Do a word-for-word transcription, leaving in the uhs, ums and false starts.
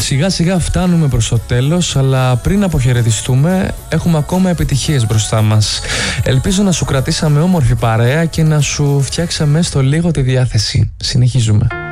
Σιγά σιγά φτάνουμε προς το τέλος, αλλά πριν αποχαιρετιστούμε έχουμε ακόμα επιτυχίες μπροστά μας. Ελπίζω να σου κρατήσαμε όμορφη παρέα και να σου φτιάξαμε στο λίγο τη διάθεση. Συνεχίζουμε.